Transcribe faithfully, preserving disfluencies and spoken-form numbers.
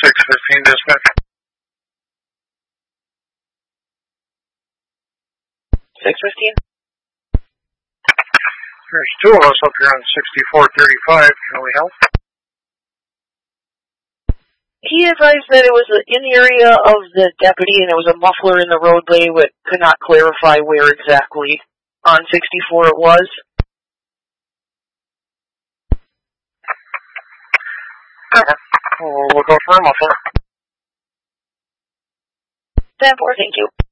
six fifteen dispatch. six fifteen? There's two of us up here on sixty-four thirty-five. Can we help? He advised that it was in the area of the deputy and it was a muffler in the roadway but could not clarify where exactly on sixty-four it was. We'll, we'll go for a muffler. ten four, thank you.